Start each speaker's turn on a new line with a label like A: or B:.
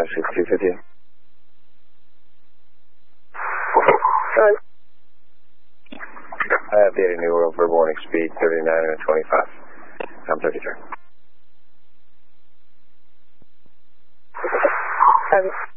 A: 250. I have data New World verbal warning speed 39 and 25. I'm 33.